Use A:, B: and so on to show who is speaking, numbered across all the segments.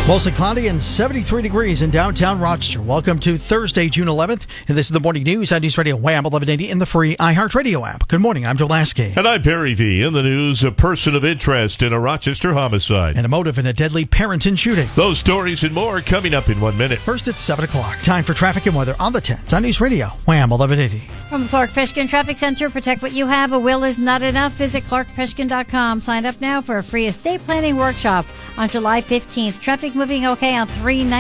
A: Mostly cloudy and 73 degrees in downtown Rochester. Welcome to Thursday, June 11th. And this is the morning news on News Radio Wham 1180 in the free iHeartRadio app. Good morning. I'm Joe Lasky.
B: And I'm Perry V. In the news, a person of interest in a Rochester homicide.
A: And a motive in a deadly Parenton shooting.
B: Those stories and more coming up in 1 minute.
A: First, it's 7 o'clock. Time for traffic and weather on the 10s on News Radio Wham 1180.
C: From the Clark Peshkin Traffic Center, protect what you have. A will is not enough. Visit clarkpeshkin.com. Sign up now for a free estate planning workshop on July 15th. Traffic moving okay on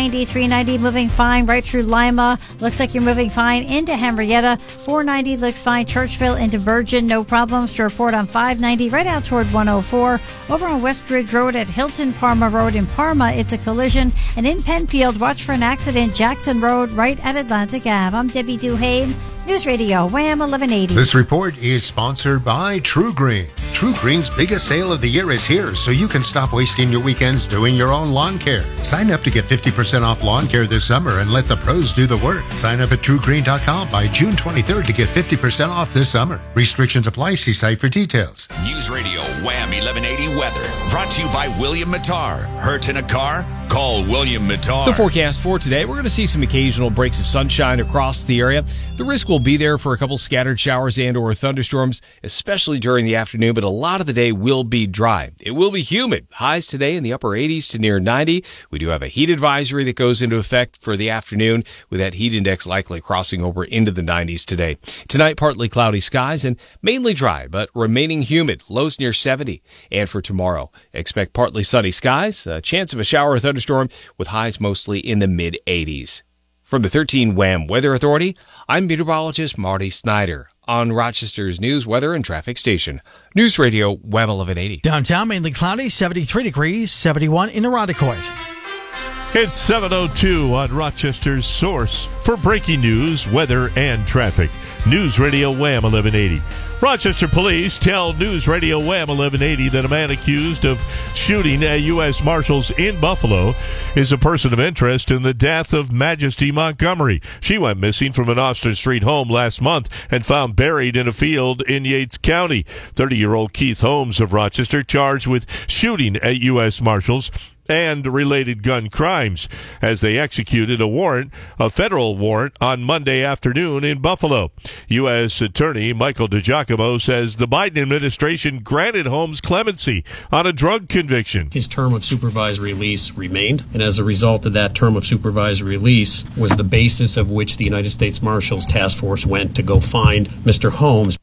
C: 390 moving fine right through Lima. Looks like you're moving fine into Henrietta. 490 looks fine. Churchville into Bergen. No problems to report on 590 right out toward 104. Over on Westbridge Road at Hilton Parma Road in Parma, it's a collision. And in Penfield, watch for an accident. Jackson Road right at Atlantic Ave. I'm Debbie Duhame, News Radio Wham 1180.
D: This report is sponsored by True Green. True Green's biggest sale of the year is here, so you can stop wasting your weekends doing your own lawn care. Sign up to get 50% off lawn care this summer and let the pros do the work. Sign up at TrueGreen.com by June 23rd to get 50% off this summer. Restrictions apply. See site for details.
E: News Radio Wham 1180 weather brought to you by William Mattar. Hurt in a car? Call William Mattar.
F: The forecast for today, we're going to see some occasional breaks of sunshine across the area. The risk will be there for a couple scattered showers and or thunderstorms, especially during the afternoon, but a lot of the day will be dry. It will be humid. Highs today in the upper 80s to near 90. We do have a heat advisory that goes into effect for the afternoon, with that heat index likely crossing over into the 90s today. Tonight, partly cloudy skies and mainly dry, but remaining humid. Lows near 70. And for tomorrow, expect partly sunny skies, a chance of a shower or thunderstorm with highs mostly in the mid-80s. From the 13 Wham Weather Authority, I'm meteorologist Marty Snyder on Rochester's news, weather, and traffic station. News Radio Wham 1180.
A: Downtown, mainly cloudy, 73 degrees, 71 in Irondequoit.
B: It's 7:02 on Rochester's source for breaking news, weather, and traffic. News Radio Wham 1180. Rochester police tell News Radio Wham 1180 that a man accused of shooting at U.S. Marshals in Buffalo is a person of interest in the death of Majesty Montgomery. She went missing from an Austin Street home last month and found buried in a field in Yates County. 30-year-old Keith Holmes of Rochester charged with shooting at U.S. Marshals and related gun crimes as they executed a federal warrant on Monday afternoon in Buffalo. U.S. Attorney Michael DiGiacomo says the Biden administration granted Holmes clemency on a drug conviction.
G: His term of supervised release remained, and as a result of that term of supervised release was the basis of which the United States Marshals Task Force went to go find Mr. Holmes.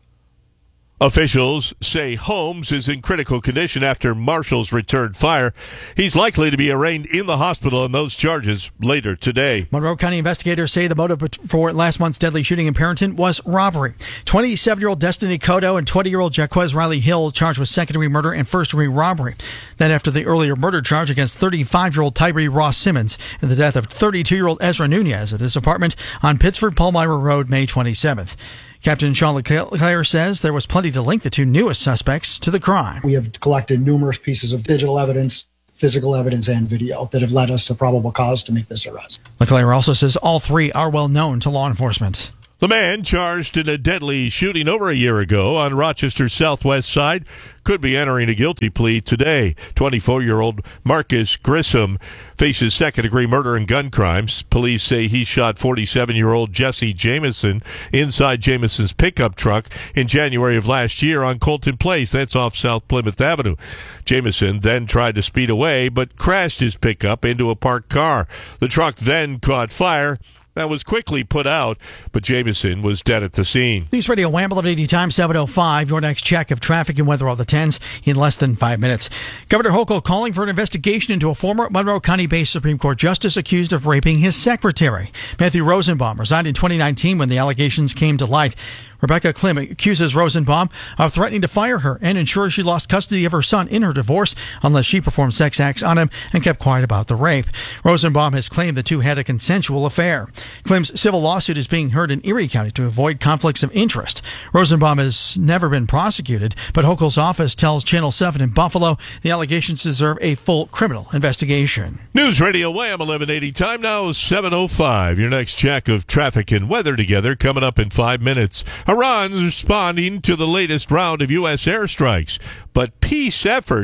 B: Officials say Holmes is in critical condition after marshals returned fire. He's likely to be arraigned in the hospital on those charges later today.
A: Monroe County investigators say the motive for last month's deadly shooting in Parenton was robbery. 27-year-old Destiny Cotto and 20-year-old Jaquez Riley Hill charged with second-degree murder and first-degree robbery. That after the earlier murder charge against 35-year-old Tyree Ross Simmons and the death of 32-year-old Ezra Nunez at his apartment on Pittsford-Palmyra Road, May 27th. Captain Sean LeClaire says there was plenty to link the two newest suspects to the crime.
H: We have collected numerous pieces of digital evidence, physical evidence, and video that have led us to probable cause to make this arrest.
A: LeClaire also says all three are well known to law enforcement.
B: The man charged in a deadly shooting over a year ago on Rochester's southwest side could be entering a guilty plea today. 24-year-old Marcus Grissom faces second-degree murder and gun crimes. Police say he shot 47-year-old Jesse Jameson inside Jameson's pickup truck in January of last year on Colton Place. That's off South Plymouth Avenue. Jameson then tried to speed away but crashed his pickup into a parked car. The truck then caught fire. That was quickly put out, but Jameson was dead at the scene.
A: News Radio Wham 1180 time 7:05. Your next check of traffic and weather on the 10s in less than 5 minutes. Governor Hochul calling for an investigation into a former Monroe County-based Supreme Court justice accused of raping his secretary. Matthew Rosenbaum resigned in 2019 when the allegations came to light. Rebecca Klim accuses Rosenbaum of threatening to fire her and ensure she lost custody of her son in her divorce unless she performed sex acts on him and kept quiet about the rape. Rosenbaum has claimed the two had a consensual affair. Klim's civil lawsuit is being heard in Erie County to avoid conflicts of interest. Rosenbaum has never been prosecuted, but Hochul's office tells Channel 7 in Buffalo the allegations deserve a full criminal investigation.
B: News Radio Wham 1180. Time now is 7:05. Your next check of traffic and weather together coming up in 5 minutes. Iran's responding to the latest round of U.S. airstrikes, but peace efforts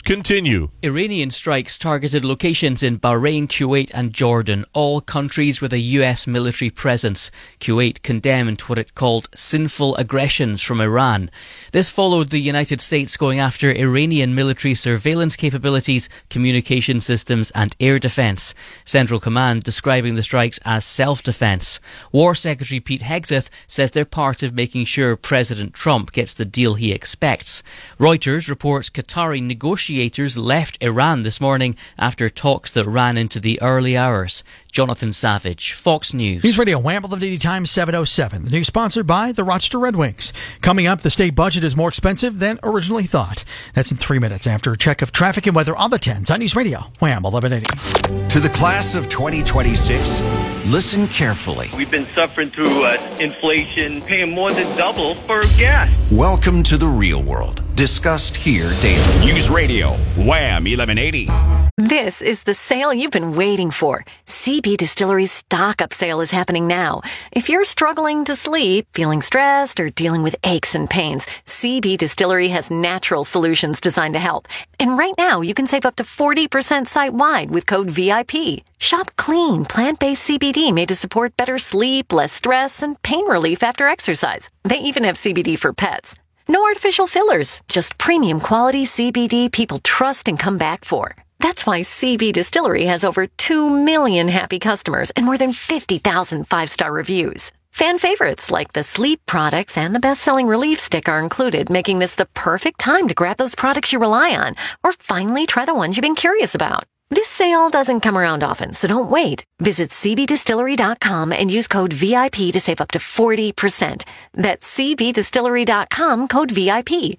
B: continue.
I: Iranian strikes targeted locations in Bahrain, Kuwait and Jordan, all countries with a US military presence. Kuwait condemned what it called sinful aggressions from Iran. This followed the United States going after Iranian military surveillance capabilities, communication systems and air defense. Central Command describing the strikes as self-defense. War Secretary Pete Hegseth says they're part of making sure President Trump gets the deal he expects. Reuters reports Qatari negotiators left Iran this morning after talks that ran into the early hours. Jonathan Savage, Fox News.
A: News Radio, Wham! 1180 Times 707. The news sponsored by the Rochester Red Wings. Coming up, the state budget is more expensive than originally thought. That's in 3 minutes after a check of traffic and weather on the 10s on News Radio, Wham! 1180.
J: To the class of 2026, listen carefully.
K: We've been suffering through inflation, paying more than double for gas.
J: Welcome to the real world, discussed here daily.
E: News Radio, Wham! 1180.
L: This is the sale you've been waiting for. CB Distillery's stock-up sale is happening now. If you're struggling to sleep, feeling stressed, or dealing with aches and pains, CB Distillery has natural solutions designed to help. And right now, you can save up to 40% site-wide with code VIP. Shop clean, plant-based CBD made to support better sleep, less stress, and pain relief after exercise. They even have CBD for pets. No artificial fillers, just premium quality CBD people trust and come back for. That's why CB Distillery has over 2 million happy customers and more than 50,000 five-star reviews. Fan favorites like the sleep products and the best-selling Relief Stick are included, making this the perfect time to grab those products you rely on or finally try the ones you've been curious about. This sale doesn't come around often, so don't wait. Visit cbdistillery.com and use code VIP to save up to 40%. That's cbdistillery.com, code VIP.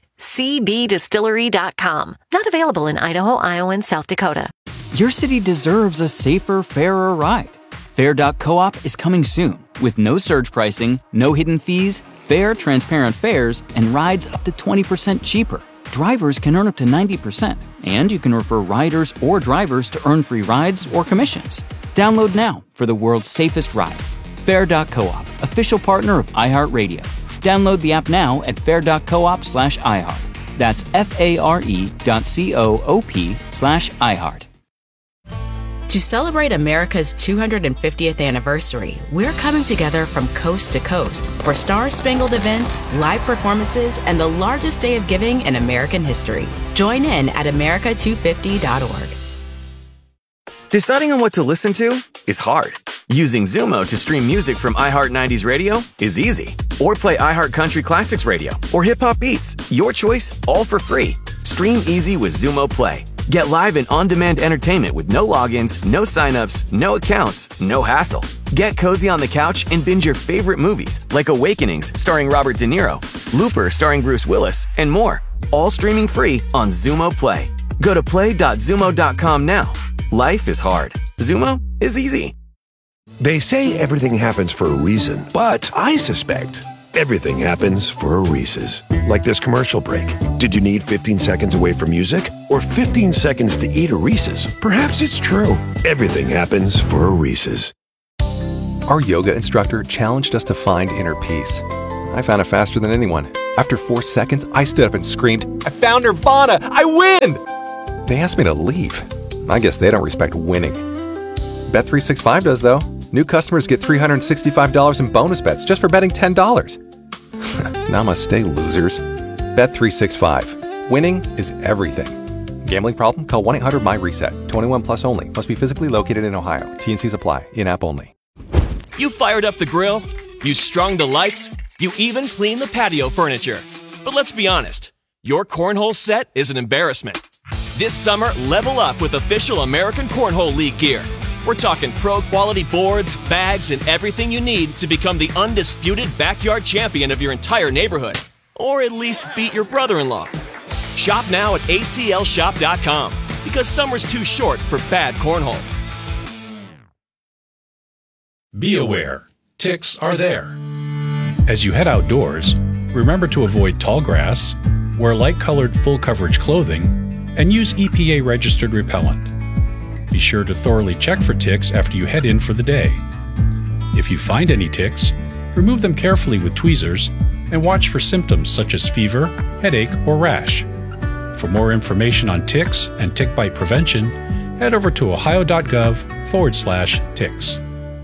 L: cbdistillery.com. Not available in Idaho, Iowa, and South Dakota.
M: Your city deserves a safer, fairer ride. Fair.coop is coming soon with no surge pricing, no hidden fees, fair, transparent fares, and rides up to 20% cheaper. Drivers can earn up to 90%, and you can refer riders or drivers to earn free rides or commissions. Download now for the world's safest ride. Fair.coop, official partner of iHeartRadio. Download the app now at fair.coop/iHeart. That's FARE.coop/iHeart.
N: To celebrate America's 250th anniversary, we're coming together from coast to coast for star-spangled events, live performances, and the largest day of giving in American history. Join in at America250.org.
O: Deciding on what to listen to is hard. Using Zumo to stream music from iHeart 90s Radio is easy. Or play iHeart Country Classics Radio or Hip Hop Beats. Your choice, all for free. Stream easy with Zumo Play. Get live and on-demand entertainment with no logins, no signups, no accounts, no hassle. Get cozy on the couch and binge your favorite movies like Awakenings starring Robert De Niro, Looper starring Bruce Willis, and more. All streaming free on Zumo Play. Go to play.zumo.com now. Life is hard. Zumo is easy.
P: They say everything happens for a reason, but I suspect everything happens for a Reese's. Like this commercial break. Did you need 15 seconds away from music? Or 15 seconds to eat a Reese's? Perhaps it's true. Everything happens for a Reese's.
Q: Our yoga instructor challenged us to find inner peace. I found it faster than anyone. After 4 seconds, I stood up and screamed, "I found Nirvana! I win!" They asked me to leave. I guess they don't respect winning. Bet365 does, though. New customers get $365 in bonus bets just for betting $10. Namaste, losers. Bet365. Winning is everything. Gambling problem? Call 1-800-MY-RESET. 21 plus only. Must be physically located in Ohio. T&Cs apply. In-app only.
R: You fired up the grill. You strung the lights. You even cleaned the patio furniture. But let's be honest. Your cornhole set is an embarrassment. This summer, level up with official American Cornhole League gear. We're talking pro-quality boards, bags, and everything you need to become the undisputed backyard champion of your entire neighborhood. Or at least beat your brother-in-law. Shop now at aclshop.com because summer's too short for bad cornhole.
S: Be aware, ticks are there. As you head outdoors, remember to avoid tall grass, wear light-colored full-coverage clothing, and use EPA-registered repellent. Be sure to thoroughly check for ticks after you head in for the day. If you find any ticks, remove them carefully with tweezers and watch for symptoms such as fever, headache, or rash. For more information on ticks and tick bite prevention, head over to ohio.gov/ticks.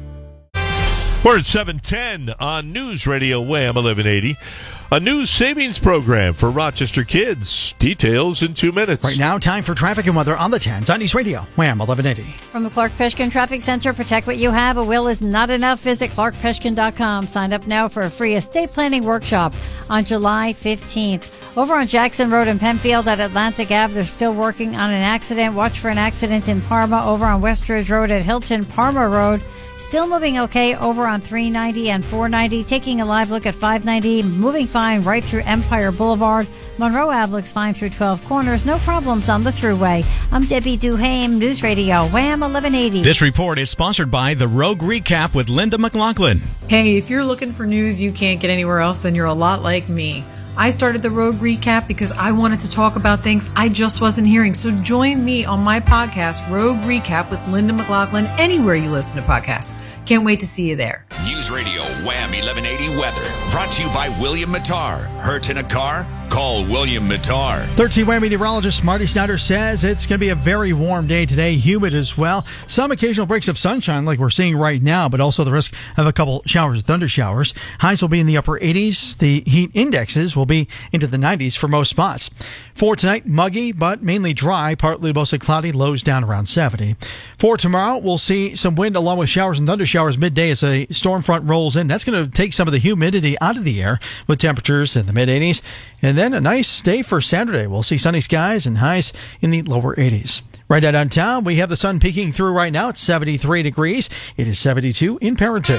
B: We're at 7:10 on News Radio Wham 1180. A new savings program for Rochester kids. Details in 2 minutes.
A: Right now, time for traffic and weather on the 10s on News Radio Wham 1180.
C: From the Clark Peshkin Traffic Center, protect what you have. A will is not enough. Visit clarkpeshkin.com. Sign up now for a free estate planning workshop on July 15th. Over on Jackson Road in Penfield at Atlantic Ave, they're still working on an accident. Watch for an accident in Parma. Over on Westridge Road at Hilton Parma Road, still moving okay over on 390 and 490. Taking a live look at 590, moving fine right through Empire Boulevard. Monroe Ave looks fine through 12 Corners. No problems on the Thruway. I'm Debbie Duhame, News Radio Wham 1180.
T: This report is sponsored by The Rogue Recap with Linda McLaughlin.
U: Hey, if you're looking for news you can't get anywhere else, then you're a lot like me. I started the Rogue Recap because I wanted to talk about things I just wasn't hearing. So join me on my podcast, Rogue Recap with Linda McLaughlin, anywhere you listen to podcasts. Can't wait to see you there.
E: News Radio Wham 1180 weather. Brought to you by William Mattar. Hurt in a car? Call William Mattar.
A: 13 Wham meteorologist Marty Snyder says it's going to be a very warm day today, humid as well. Some occasional breaks of sunshine like we're seeing right now, but also the risk of a couple showers, thunder showers. Highs will be in the upper 80s. The heat indexes will be into the 90s for most spots. For tonight, muggy, but mainly dry, partly mostly cloudy, lows down around 70. For tomorrow, we'll see some wind along with showers and thunder showers midday as a storm front rolls in. That's going to take some of the humidity out of the air with temperatures in the mid-80s. And then a nice day for Saturday. We'll see sunny skies and highs in the lower 80s. Right out downtown, we have the sun peeking through right now. It's 73 degrees. It is 72 in Parenton.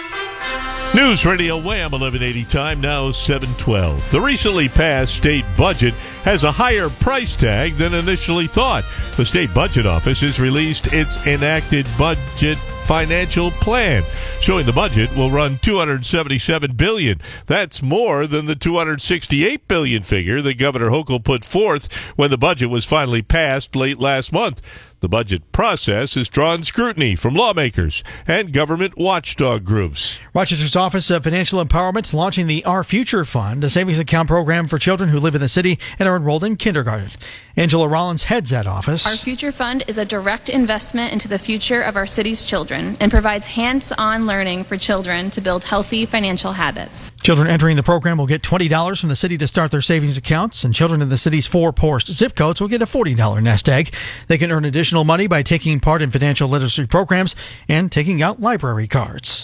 B: News Radio Wham 1180 time now 7:12. The recently passed state budget has a higher price tag than initially thought. The state budget office has released its enacted budget financial plan, showing the budget will run $277 billion. That's more than the $268 billion figure that Governor Hochul put forth when the budget was finally passed late last month. The budget process has drawn scrutiny from lawmakers and government watchdog groups.
A: Rochester's Office of Financial Empowerment launching the Our Future Fund, a savings account program for children who live in the city and are enrolled in kindergarten. Angela Rollins heads that office.
V: Our Future Fund is a direct investment into the future of our city's children and provides hands-on learning for children to build healthy financial habits.
A: Children entering the program will get $20 from the city to start their savings accounts, and children in the city's 4 poorest zip codes will get a $40 nest egg. They can earn additional money by taking part in financial literacy programs and taking out library cards.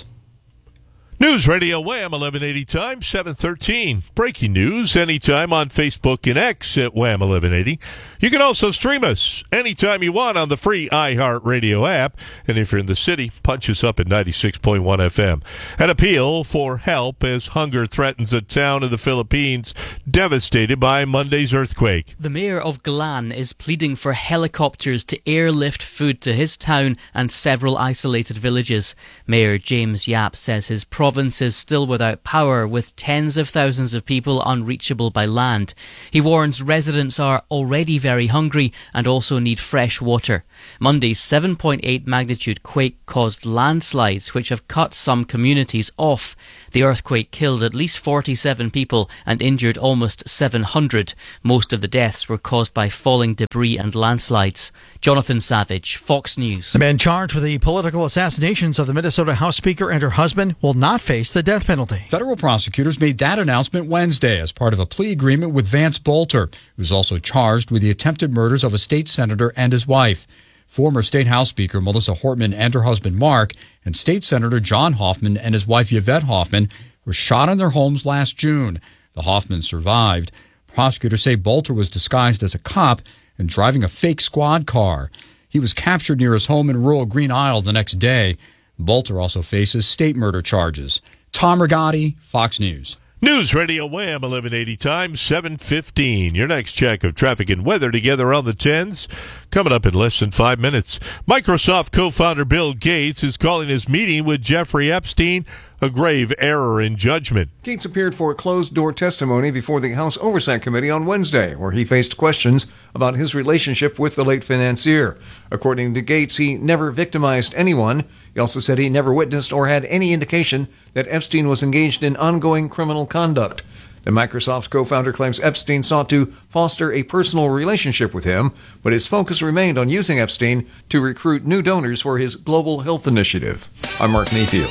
B: News Radio Wham 1180 time 7:13. Breaking news anytime on Facebook and X at Wham 1180. You can also stream us anytime you want on the free iHeartRadio app. And if you're in the city, punch us up at 96.1 FM. An appeal for help as hunger threatens a town in the Philippines devastated by Monday's earthquake.
I: The mayor of Glan is pleading for helicopters to airlift food to his town and several isolated villages. Mayor James Yap says his province is still without power, with tens of thousands of people unreachable by land. He warns residents are already very hungry and also need fresh water. Monday's 7.8 magnitude quake caused landslides which have cut some communities off. The earthquake killed at least 47 people and injured almost 700. Most of the deaths were caused by falling debris and landslides. Jonathan Savage, Fox News.
A: The man charged with the political assassinations of the Minnesota House Speaker and her husband will not face the death penalty.
W: Federal prosecutors made that announcement Wednesday as part of a plea agreement with Vance Bolter, who's also charged with the attempted murders of a state senator and his wife. Former State House Speaker Melissa Hortman and her husband Mark and State Senator John Hoffman and his wife Yvette Hoffman were shot in their homes last June. The Hoffmans survived. Prosecutors say Bolter was disguised as a cop and driving a fake squad car. He was captured near his home in rural Green Isle the next day. Bolter also faces state murder charges. Tom Rigotti, Fox News.
B: News Radio Wham 1180 time 7:15. Your next check of traffic and weather together on the 10s coming up in less than 5 minutes. Microsoft co-founder Bill Gates is calling his meeting with Jeffrey Epstein a grave error in judgment.
X: Gates appeared for closed-door testimony before the House Oversight Committee on Wednesday, where he faced questions about his relationship with the late financier. According to Gates, he never victimized anyone. He also said he never witnessed or had any indication that Epstein was engaged in ongoing criminal conduct. The Microsoft co-founder claims Epstein sought to foster a personal relationship with him, but his focus remained on using Epstein to recruit new donors for his global health initiative. I'm Mark Mayfield.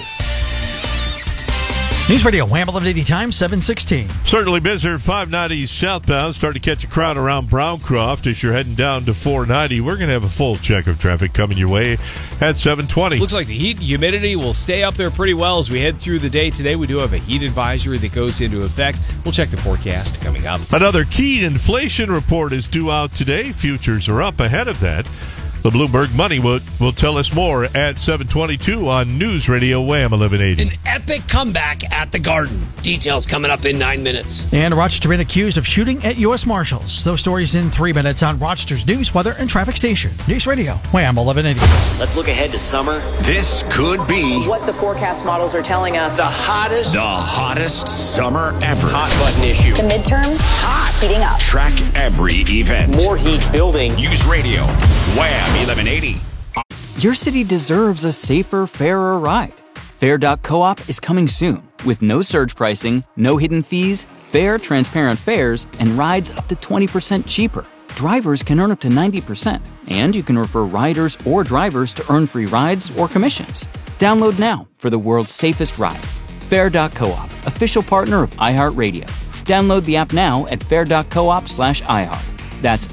A: News Radio, Wham 1180 time, 7:16.
B: Certainly busier 590 southbound. Start to catch a crowd around Browncroft as you're heading down to 490. We're going to have a full check of traffic coming your way at 720.
D: Looks like the heat and humidity will stay up there pretty well as we head through the day today. We do have a heat advisory that goes into effect. We'll check the forecast coming up.
B: Another key inflation report is due out today. Futures are up ahead of that. The Bloomberg Money will tell us more at 7:22 on News Radio Wham 1180.
F: An epic comeback at the Garden. Details coming up in 9 minutes.
A: And Rochester been accused of shooting at U.S. Marshals. Those stories in 3 minutes on Rochester's news, weather, and traffic station. News Radio Wham 1180.
F: Let's look ahead to summer.
E: This could be
G: what the forecast models are telling us.
E: the hottest summer ever.
F: Hot button issue.
G: The midterms, hot, heating up.
E: Track every event.
F: More heat building.
E: News Radio Wham 1180.
M: Your city deserves a safer, fairer ride. Fair.coop is coming soon with no surge pricing, no hidden fees, fair, transparent fares, and rides up to 20% cheaper. Drivers can earn up to 90%, and you can refer riders or drivers to earn free rides or commissions. Download now for the world's safest ride. Fair.coop, official partner of iHeartRadio. Download the app now at fair.coop/iHeart. That's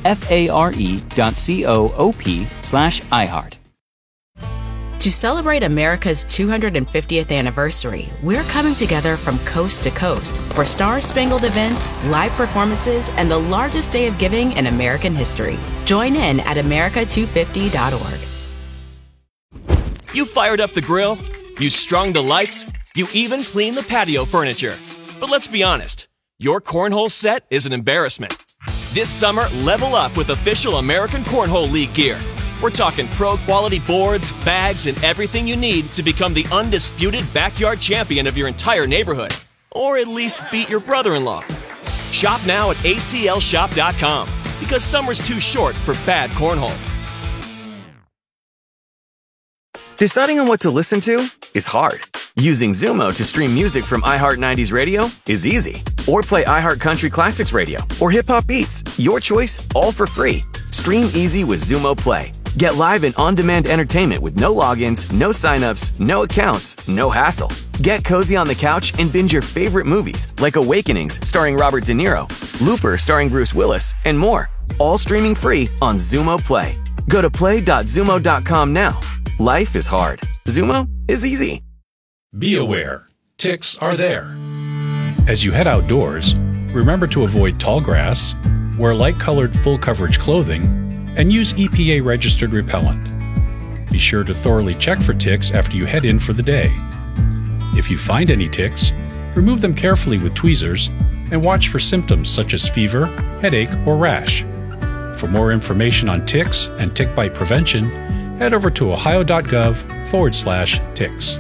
M: FARE.coop/iHeart.
N: To celebrate America's 250th anniversary, we're coming together from coast to coast for star-spangled events, live performances, and the largest day of giving in American history. Join in at America250.org.
R: You fired up the grill, you strung the lights, you even cleaned the patio furniture. But let's be honest, your cornhole set is an embarrassment. This summer, level up with official American Cornhole League gear. We're talking pro-quality boards, bags, and everything you need to become the undisputed backyard champion of your entire neighborhood. Or at least beat your brother-in-law. Shop now at aclshop.com because summer's too short for bad cornhole.
O: Deciding on what to listen to is hard. Using Zumo to stream music from iHeart 90s Radio is easy. Or play iHeart Country Classics Radio or Hip Hop Beats. Your choice, all for free. Stream easy with Zumo Play. Get live and on-demand entertainment with no logins, no signups, no accounts, no hassle. Get cozy on the couch and binge your favorite movies like Awakenings starring Robert De Niro, Looper starring Bruce Willis, and more. All streaming free on Zumo Play. Go to play.zumo.com now. Life is hard. Zumo is easy.
S: Be aware, ticks are there. As you head outdoors, remember to avoid tall grass, wear light-colored full-coverage clothing, and use EPA-registered repellent. Be sure to thoroughly check for ticks after you head in for the day. If you find any ticks, remove them carefully with tweezers and watch for symptoms such as fever, headache, or rash. For more information on ticks and tick bite prevention, head over to ohio.gov/ticks.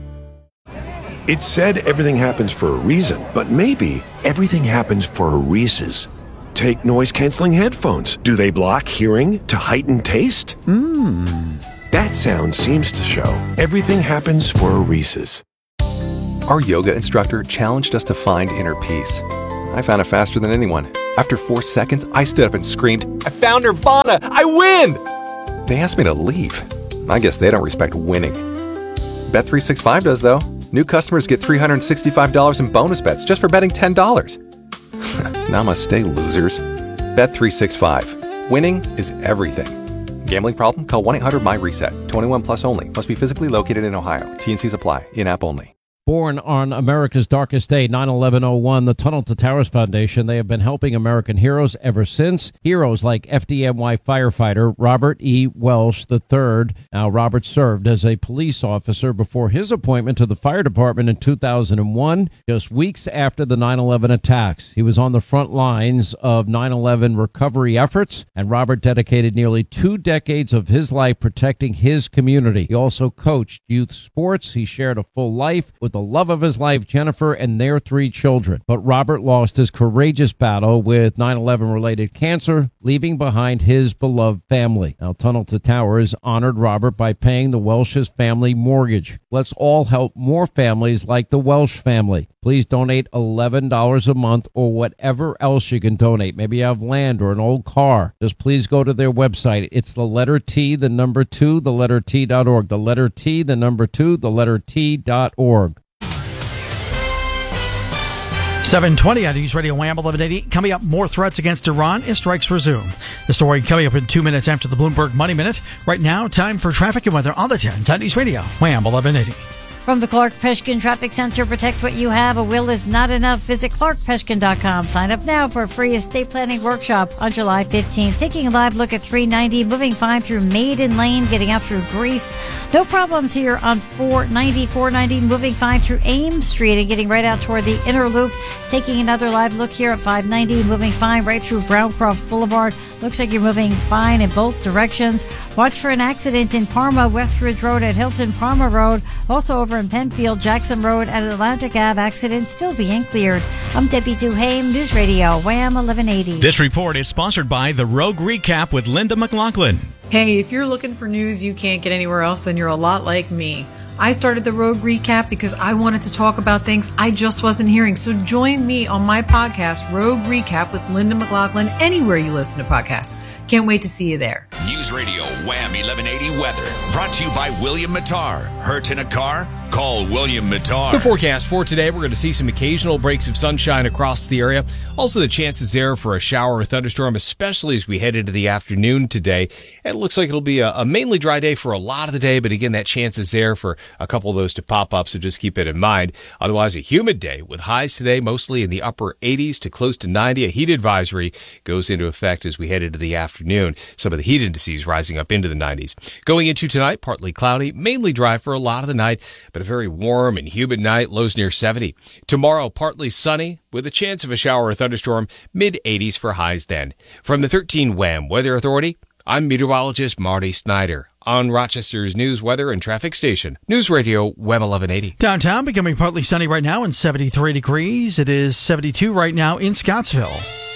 P: It's said everything happens for a reason, but maybe everything happens for a Reese's. Take noise-canceling headphones. Do they block hearing to heighten taste? That sound seems to show everything happens for a Reese's.
Q: Our yoga instructor challenged us to find inner peace. I found it faster than anyone. After 4 seconds, I stood up and screamed, "I found Nirvana! I win!" They asked me to leave. I guess they don't respect winning. Bet365 does, though. New customers get $365 in bonus bets just for betting $10. Namaste, losers. Bet365. Winning is everything. Gambling problem? Call 1-800-MY-RESET. 21 plus only. Must be physically located in Ohio. T&Cs apply. In-app only.
H: Born on America's darkest day, 9/11/01, the Tunnel to Towers Foundation, they have been helping American heroes ever since. Heroes like FDNY firefighter Robert E. Welsh III. Now, Robert served as a police officer before his appointment to the fire department in 2001, just weeks after the 9/11 attacks. He was on the front lines of 9/11 recovery efforts, and Robert dedicated nearly 2 decades of his life protecting his community. He also coached youth sports. He shared a full life with the the love of his life, Jennifer, and their 3 children. But Robert lost his courageous battle with 9/11-related cancer, leaving behind his beloved family. Now, Tunnel to Towers honored Robert by paying the Welsh's family mortgage. Let's all help more families like the Welsh family. Please donate $11 a month or whatever else you can donate. Maybe you have land or an old car. Just please go to their website. It's the letter T, the number 2, the letter T.org. The letter T, the number 2, the letter T.org.
A: 7:20 on News Radio Wham 1180. Coming up, more threats against Iran as strikes resume. The story coming up in 2 minutes after the Bloomberg Money Minute. Right now, time for traffic and weather on the 10s on News Radio Wham 1180.
C: From the Clark Peshkin Traffic Center, protect what you have. A will is not enough. Visit clarkpeshkin.com. Sign up now for a free estate planning workshop on July 15th. Taking a live look at 390, moving fine through Maiden Lane, getting out through Greece. No problems here on 490, moving fine through Ames Street and getting right out toward the inner loop. Taking another live look here at 590, moving fine right through Browncroft Boulevard. Looks like you're moving fine in both directions. Watch for an accident in Parma, Westridge Road at Hilton, Parma Road. Also over in Penfield, Jackson Road at Atlantic Ave, accident still being cleared. I'm Debbie Duhame, News Radio, Wham 1180.
T: This report is sponsored by The Rogue Recap with Linda McLaughlin.
U: Hey, if you're looking for news you can't get anywhere else, then you're a lot like me. I started the Rogue Recap because I wanted to talk about things I just wasn't hearing. So join me on my podcast, Rogue Recap with Linda McLaughlin, anywhere you listen to podcasts. Can't wait to see you there.
E: News Radio Wham 1180 weather brought to you by William Mattar. Hurt in a car? Call William Mattar.
D: The forecast for today, we're going to see some occasional breaks of sunshine across the area. Also, the chances there for a shower or thunderstorm, especially as we head into the afternoon today. And it looks like it'll be a mainly dry day for a lot of the day, but again, that chance is there for a couple of those to pop up, so just keep it in mind. Otherwise, a humid day with highs today mostly in the upper 80s to close to 90. A heat advisory goes into effect as we head into the afternoon. Some of the heat indices rising up into the 90s. Going into tonight, partly cloudy, mainly dry for a lot of the night, but a very warm and humid night, lows near 70. Tomorrow, partly sunny with a chance of a shower or thunderstorm, mid-80s for highs then. From the 13 Wham Weather Authority, I'm meteorologist Marty Snyder on Rochester's news, weather, and traffic station. News Radio Wham 1180.
A: Downtown becoming partly sunny right now and 73 degrees. It is 72 right now in Scottsville.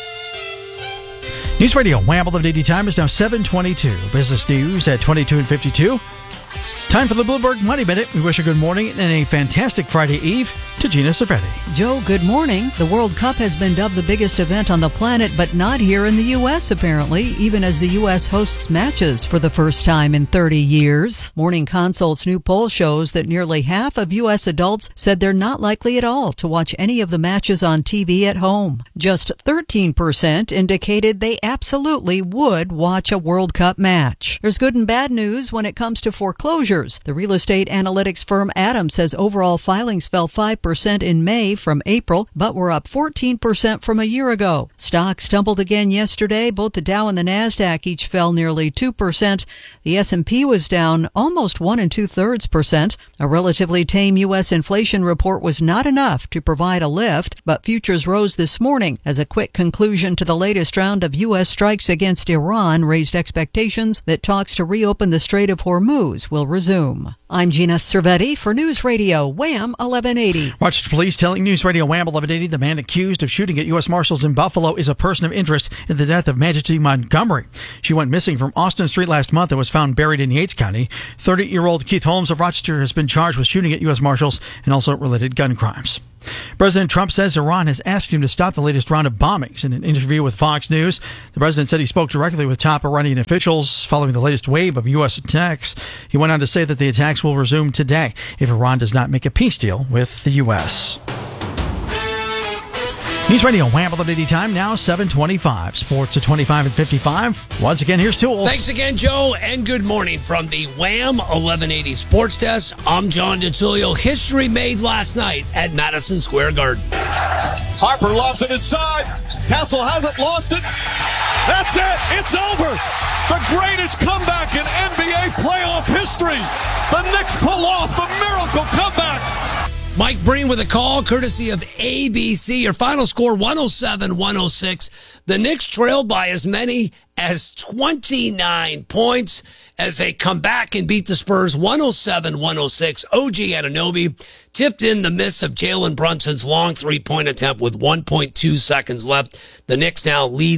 A: News Radio Wham 1180 time is now 7:22. Business news at 22 and 52. Time for the Bloomberg Money Minute. We wish a good morning and a fantastic Friday Eve to Gina Cervetti.
J: Joe, good morning. The World Cup has been dubbed the biggest event on the planet, but not here in the U.S., apparently, even as the U.S. hosts matches for the first time in 30 years. Morning Consult's new poll shows that nearly half of U.S. adults said they're not likely at all to watch any of the matches on TV at home. Just 13% indicated they absolutely would watch a World Cup match. There's good and bad news when it comes to foreclosures. The real estate analytics firm Adams says overall filings fell 5% in May from April, but were up 14% from a year ago. Stocks tumbled again yesterday. Both the Dow and the Nasdaq each fell nearly 2%. The S&P was down almost 1 2/3%. A relatively tame U.S. inflation report was not enough to provide a lift, but futures rose this morning as a quick conclusion to the latest round of U.S. strikes against Iran raised expectations that talks to reopen the Strait of Hormuz will resume. I'm Gina Cervetti for News Radio Wham 1180.
A: Rochester Police telling News Radio Wham 1180 the man accused of shooting at U.S. Marshals in Buffalo is a person of interest in the death of Majesty Montgomery. She went missing from Austin Street last month and was found buried in Yates County. 30-year-old Keith Holmes of Rochester has been charged with shooting at U.S. Marshals and also related gun crimes. President Trump says Iran has asked him to stop the latest round of bombings. In an interview with Fox News, the president said he spoke directly with top Iranian officials following the latest wave of U.S. attacks. He went on to say that the attacks will resume today if Iran does not make a peace deal with the U.S. News Radio Wham 1180 time now 7:25. Sports at 25 and 55. Once again, here's Tools.
F: Thanks again, Joe, and good morning from the Wham 1180 Sports Desk. I'm John DeTullio. History made last night at Madison Square Garden.
K: Harper lobs it inside. Castle hasn't lost it. That's it. It's over. The greatest comeback in NBA playoff history. The Knicks pull off the miracle comeback.
F: Mike Breen with a call, courtesy of ABC. Your final score, 107-106. The Knicks trailed by as many as 29 points as they come back and beat the Spurs 107-106. OG Anunoby tipped in the miss of Jalen Brunson's long three-point attempt with 1.2 seconds left. The Knicks now lead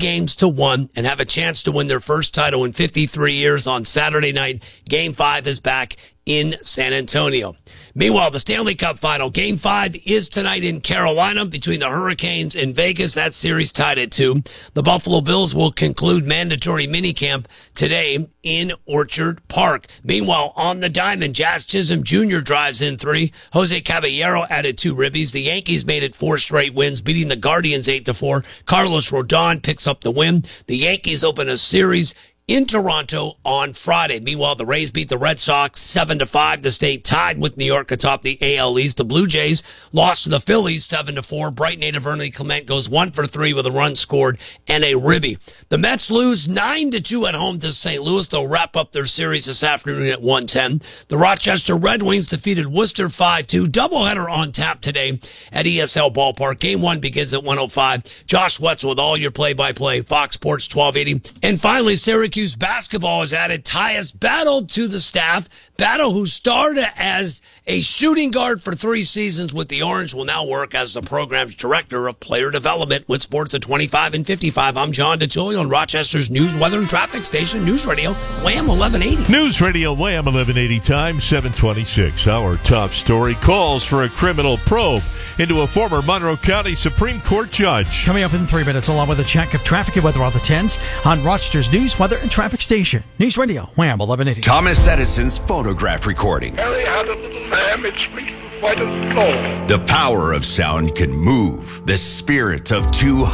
F: 3-1 and have a chance to win their first title in 53 years on Saturday night. Game 5 is back in San Antonio. Meanwhile, the Stanley Cup final, Game 5 is tonight in Carolina between the Hurricanes and Vegas. That series tied at 2. The Buffalo Bills will conclude mandatory minicamp today in Orchard Park. Meanwhile, on the diamond, Jazz Chisholm Jr. drives in 3. Jose Caballero added 2 ribbies. The Yankees made it 4 straight wins, beating the Guardians 8-4. Carlos Rodon picks up the win. The Yankees open a series in Toronto on Friday. Meanwhile, the Rays beat the Red Sox 7-5 to stay tied with New York atop the AL East. The Blue Jays lost to the Phillies 7-4. Bright native Ernie Clement goes 1 for 3 with a run scored and a ribby. The Mets lose 9-2 at home to St. Louis. They'll wrap up their series this afternoon at 1:10. The Rochester Red Wings defeated Worcester 5-2. Doubleheader on tap today at ESL Ballpark. Game 1 begins at 1:05. Josh Wetzel with all your play-by-play. Fox Sports 1280. And finally, Syracuse basketball has added Tyus Battle to the staff. Battle, who started as a shooting guard for 3 seasons with the Orange, will now work as the program's director of player development with Sports at 25 and 55. I'm John DeTullio on Rochester's news, weather, and traffic station, News Radio Wham 1180.
B: News Radio Wham 1180 time, 726. Our top story calls for a criminal probe into a former Monroe County Supreme Court judge.
A: Coming up in 3 minutes, along with a check of traffic and weather on the 10s on Rochester's news, weather, and traffic station. News Radio Wham 1180.
E: Thomas Edison's photograph recording.
I: Harry had a little lamb, it speaks quite a soul.
E: The power of sound can move the spirit of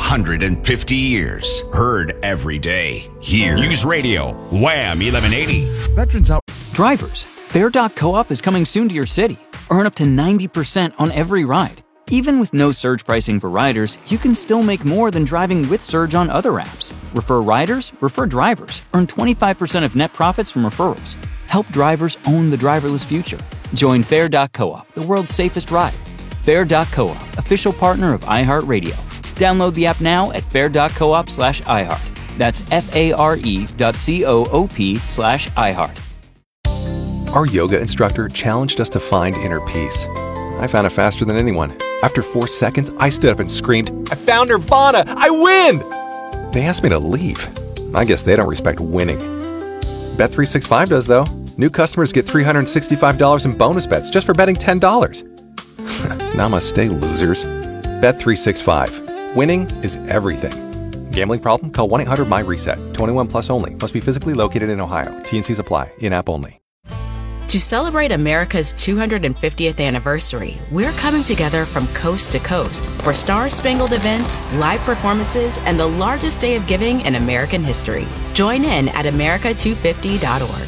E: 250 years. Heard every day. Here. News Radio Wham 1180.
M: Veterans out. Drivers, Fair.coop is coming soon to your city. Earn up to 90% on every ride. Even with no surge pricing for riders, you can still make more than driving with Surge on other apps. Refer riders, refer drivers. Earn 25% of net profits from referrals. Help drivers own the driverless future. Join Fair.coop, the world's safest ride. Fair.coop, official partner of iHeartRadio. Download the app now at fair.coop/iHeart. That's FARE.coop/iHeart.
Q: Our yoga instructor challenged us to find inner peace. I found it faster than anyone. After 4 seconds, I stood up and screamed, "I found Nirvana! I win!" They asked me to leave. I guess they don't respect winning. Bet365 does, though. New customers get $365 in bonus bets just for betting $10. Namaste, losers. Bet365. Winning is everything. Gambling problem? Call 1-800-MY-RESET. 21 plus only. Must be physically located in Ohio. T&Cs apply. In-app only.
N: To celebrate America's 250th anniversary, we're coming together from coast to coast for star-spangled events, live performances, and the largest day of giving in American history. Join in at america250.org.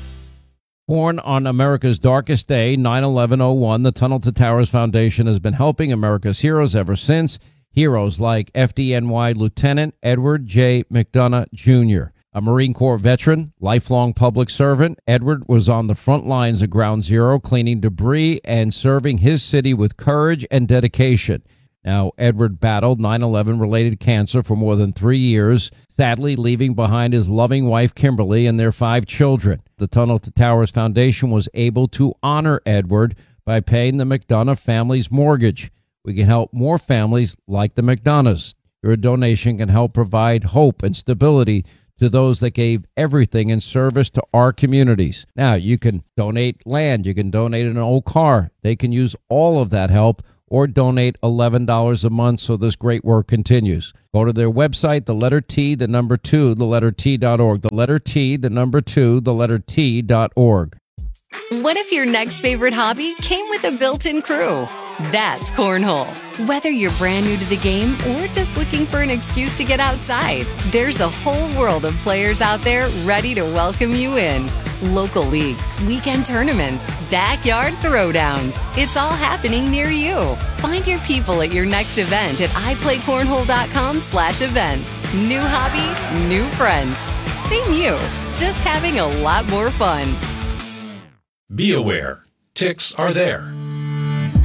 H: Born on America's darkest day, 9/11/01, the Tunnel to Towers Foundation has been helping America's heroes ever since. Heroes like FDNY Lieutenant Edward J. McDonough, Jr., a Marine Corps veteran, lifelong public servant. Edward was on the front lines of Ground Zero, cleaning debris and serving his city with courage and dedication. Now, Edward battled 9/11-related cancer for more than 3 years, sadly leaving behind his loving wife, Kimberly, and their 5 children. The Tunnel to Towers Foundation was able to honor Edward by paying the McDonough family's mortgage. We can help more families like the McDonoughs. Your donation can help provide hope and stability to those that gave everything in service to our communities. Now, you can donate land, you can donate an old car. They can use all of that help, or donate $11 a month so this great work continues. Go to their website, the letter T, the number 2, the letter T.org. The letter T, the number 2, the letter T.org.
L: What if your next favorite hobby came with a built-in crew? That's Cornhole. Whether you're brand new to the game or just looking for an excuse to get outside, there's a whole world of players out there ready to welcome you in. Local leagues, weekend tournaments, backyard throwdowns. It's all happening near you. Find your people at your next event at iPlayCornhole.com/events. New hobby, new friends. Same you, just having a lot more fun.
S: Be aware, ticks are there.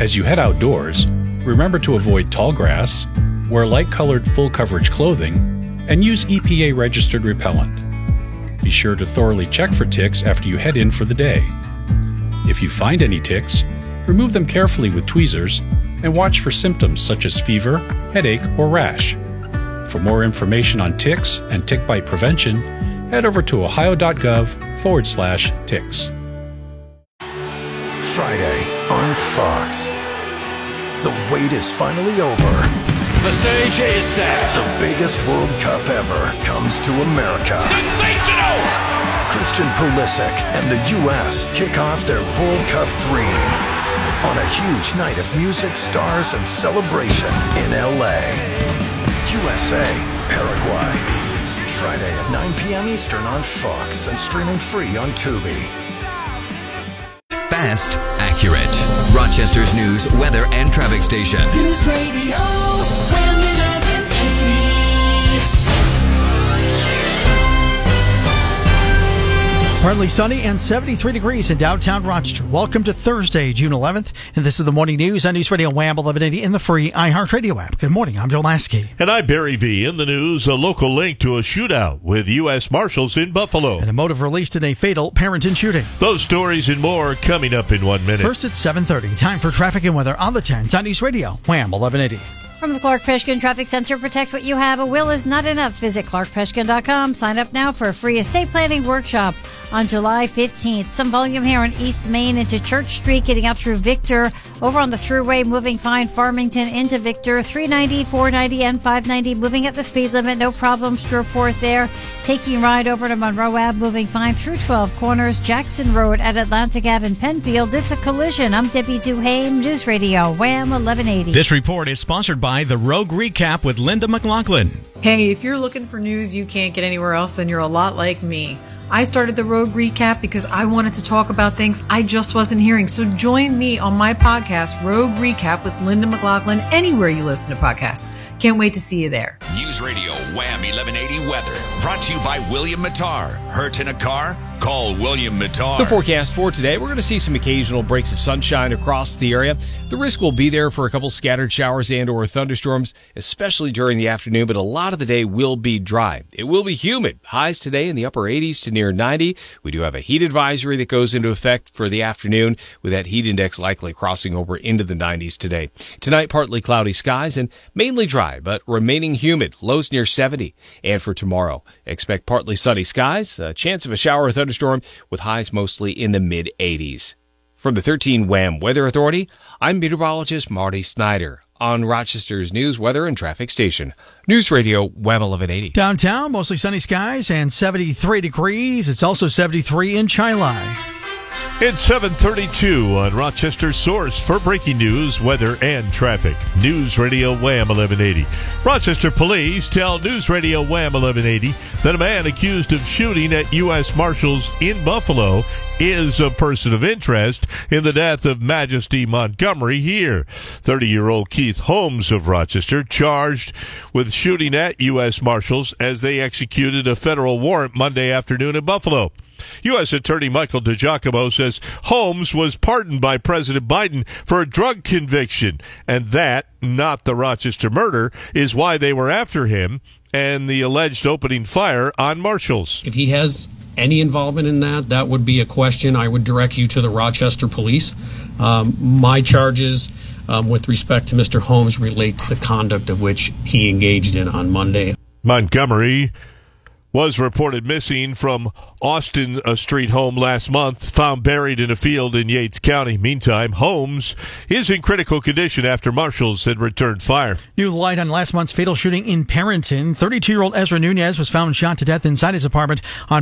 S: As you head outdoors, remember to avoid tall grass, wear light-colored full-coverage clothing, and use EPA-registered repellent. Be sure to thoroughly check for ticks after you head in for the day. If you find any ticks, remove them carefully with tweezers and watch for symptoms such as fever, headache, or rash. For more information on ticks and tick bite prevention, head over to ohio.gov/ticks.
G: Friday on Fox. The wait is finally over.
V: The stage is set.
G: The biggest World Cup ever comes to America.
V: Sensational!
G: Christian Pulisic and the U.S. kick off their World Cup dream on a huge night of music, stars, and celebration in L.A. USA, Paraguay. Friday at 9 p.m. Eastern on Fox and streaming free on Tubi.
W: Fast, accurate. Rochester's news, weather, and traffic station.
X: News Radio Wham 1180.
A: Partly sunny and 73 degrees in downtown Rochester. Welcome to Thursday, June 11th, and this is the morning news on News Radio Wham 1180 in the free iHeartRadio app. Good morning, I'm Joe Lasky.
B: And I'm Barry V. In the news, a local link to a shootout with U.S. Marshals in Buffalo.
A: And a motive released in a fatal Parenton shooting.
B: Those stories and more coming up in 1 minute.
A: First at 7:30, time for traffic and weather on the 10s on News Radio Wham 1180.
C: From the Clark Peshkin Traffic Center, protect what you have. A will is not enough. Visit clarkpeshkin.com. Sign up now for a free estate planning workshop on July 15th. Some volume here on East Main into Church Street, getting out through Victor. Over on the thruway, moving fine. Farmington into Victor. 390, 490, and 590 moving at the speed limit. No problems to report there. Taking ride over to Monroe Ave, moving fine through 12 corners. Jackson Road at Atlantic Ave in Penfield. It's a collision. I'm Debbie Duhame, News Radio Wham 1180.
T: This report is sponsored by The Rogue Recap with Linda McLaughlin.
U: Hey, if you're looking for news you can't get anywhere else, then you're a lot like me. I started the Rogue Recap because I wanted to talk about things I just wasn't hearing. So join me on my podcast, Rogue Recap with Linda McLaughlin, anywhere you listen to podcasts. Can't wait to see you there.
E: News Radio Wham 1180 weather brought to you by William Mattar. Hurt in a car? Call William Mattar.
D: The forecast for today, we're going to see some occasional breaks of sunshine across the area. The risk will be there for a couple scattered showers and or thunderstorms, especially during the afternoon, but a lot of the day will be dry. It will be humid. Highs today in the upper 80s to near 90. We do have a heat advisory that goes into effect for the afternoon, with that heat index likely crossing over into the 90s today. Tonight, partly cloudy skies and mainly dry, but remaining humid. Lows near 70. And for tomorrow, expect partly sunny skies, a chance of a shower or thunderstorm with highs mostly in the mid-80s. From the 13 Wham Weather Authority, I'm meteorologist Marty Snyder on Rochester's news, weather, and traffic station. News Radio Wham 1180.
A: Downtown, mostly sunny skies and 73 degrees. It's also 73 in Chilai.
B: It's 7:32 on Rochester's source for breaking news, weather, and traffic. News Radio Wham 1180. Rochester police tell News Radio Wham 1180 that a man accused of shooting at U.S. Marshals in Buffalo is a person of interest in the death of Majesty Montgomery here. 30-year-old Keith Holmes of Rochester charged with shooting at U.S. Marshals as they executed a federal warrant Monday afternoon in Buffalo. U.S. Attorney Michael DiGiacomo says Holmes was pardoned by President Biden for a drug conviction, and that, not the Rochester murder, is why they were after him and the alleged opening fire on Marshals.
Y: If he has any involvement in that, that would be a question I would direct you to the Rochester police. My charges with respect to Mr. Holmes relate to the conduct of which he engaged in on Monday.
B: Montgomery was reported missing from Austin Street home last month, found buried in a field in Yates County. Meantime, Holmes is in critical condition after Marshals had returned fire.
A: New light on last month's fatal shooting in Parenton. 32-year-old Ezra Nunez was found shot to death inside his apartment on